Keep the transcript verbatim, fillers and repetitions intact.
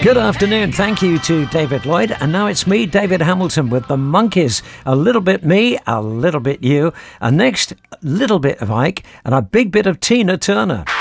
Good afternoon. Thank you to David Lloyd. And now it's me, David Hamilton, with the Monkees. A little bit me, a little bit you. And next, a little bit of Ike and a big bit of Tina Turner.